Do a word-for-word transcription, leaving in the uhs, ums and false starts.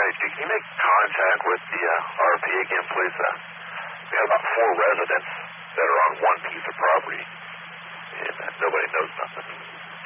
Safety. Can you make contact with the uh, R P again, please? Uh, we have about four residents